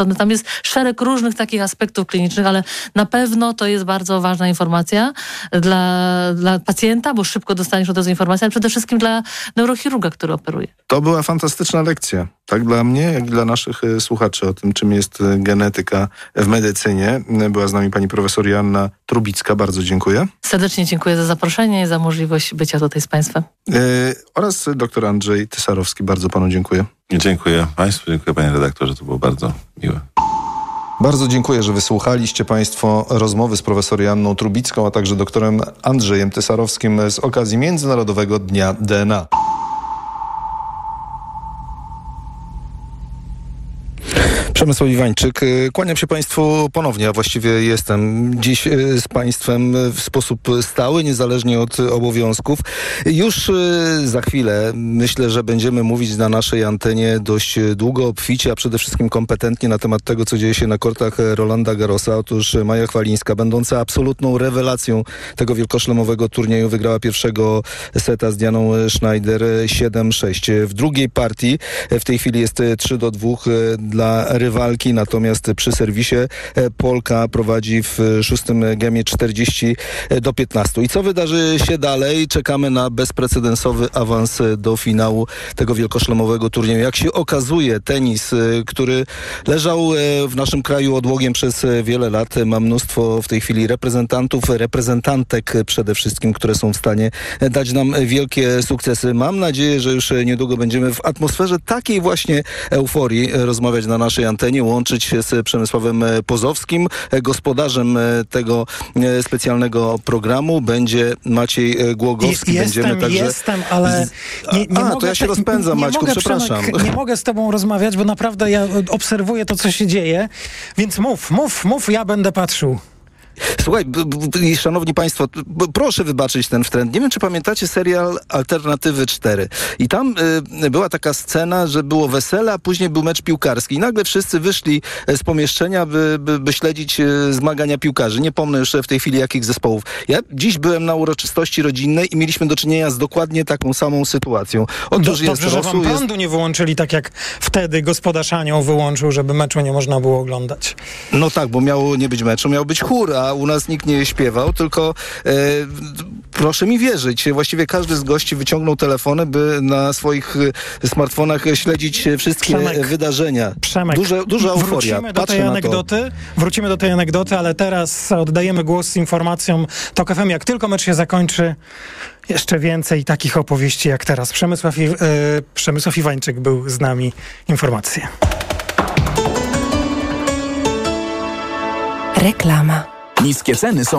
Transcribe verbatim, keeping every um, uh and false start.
Tam jest szereg różnych takich aspektów klinicznych, ale na pewno to jest bardzo ważna informacja dla, dla pacjenta, bo szybko dostaniesz od razu informację, ale przede wszystkim dla neurochirurga, który operuje. To była fantastyczna lekcja. Tak dla mnie, jak i dla naszych słuchaczy o tym, czym jest genetyka w medycynie. Była z nami pani profesor Joanna Trubicka. Bardzo dziękuję. Serdecznie dziękuję za zaproszenie i za możliwość bycia tutaj z państwem. Yy, oraz dr Andrzej Tysarowski. Bardzo panu dziękuję. Dziękuję państwu, dziękuję panie redaktorze. To było bardzo miłe. Bardzo dziękuję, że wysłuchaliście państwo rozmowy z profesor Joanną Trubicką, a także doktorem Andrzejem Tysarowskim z okazji Międzynarodowego Dnia D N A. Przemysław Iwańczyk. Kłaniam się państwu ponownie, a właściwie jestem dziś z państwem w sposób stały, niezależnie od obowiązków. Już za chwilę myślę, że będziemy mówić na naszej antenie dość długo, obficie, a przede wszystkim kompetentnie na temat tego, co dzieje się na kortach Rolanda Garrosa. Otóż Maja Chwalińska, będąca absolutną rewelacją tego wielkoszlemowego turnieju, wygrała pierwszego seta z Dianą Schneider siedem sześć. W drugiej partii w tej chwili jest trzy do dwóch dla rywalki, natomiast przy serwisie Polka prowadzi w szóstym gemie czterdzieści do piętnastu. I co wydarzy się dalej? Czekamy na bezprecedensowy awans do finału tego wielkoszlemowego turnieju. Jak się okazuje, tenis, który leżał w naszym kraju odłogiem przez wiele lat, ma mnóstwo w tej chwili reprezentantów, reprezentantek przede wszystkim, które są w stanie dać nam wielkie sukcesy. Mam nadzieję, że już niedługo będziemy w atmosferze takiej właśnie euforii rozmawiać na naszej antenie, łączyć się z Przemysławem Pozowskim. Gospodarzem tego specjalnego programu będzie Maciej Głogowski. I, jestem, Będziemy także... jestem, ale nie, nie A, mogę... to ja się rozpędzam, nie Maćku, mogę, przepraszam. Przemek, nie mogę z tobą rozmawiać, bo naprawdę ja obserwuję to, co się dzieje, więc mów, mów, mów, ja będę patrzył. Słuchaj, b- b- szanowni państwo, b- proszę wybaczyć ten wtręt. Nie wiem, czy pamiętacie serial Alternatywy cztery. I tam y, była taka scena, że było wesele, a później był mecz piłkarski. I nagle wszyscy wyszli z pomieszczenia, by, by, by śledzić y, zmagania piłkarzy. Nie pomnę już w tej chwili, jakich zespołów. Ja dziś byłem na uroczystości rodzinnej i mieliśmy do czynienia z dokładnie taką samą sytuacją. Otóż Do, jest dobrze, że wam jest... prądu nie wyłączyli, tak jak wtedy gospodarz Anioł wyłączył, żeby meczu nie można było oglądać. No tak, bo miało nie być meczu, miał być chór, a u nas nikt nie śpiewał, tylko e, proszę mi wierzyć, właściwie każdy z gości wyciągnął telefony, by na swoich smartfonach śledzić wszystkie Przemek, wydarzenia. Przemek, Duże, duża euforia. Wrócimy do Patrzę tej na anegdoty, wrócimy do tej anegdoty, ale teraz oddajemy głos z informacją TOK F M. Jak tylko mecz się zakończy, jeszcze więcej takich opowieści jak teraz. Przemysław, I- yy, Przemysław Iwańczyk był z nami. Informacje. Reklama. Niskie ceny są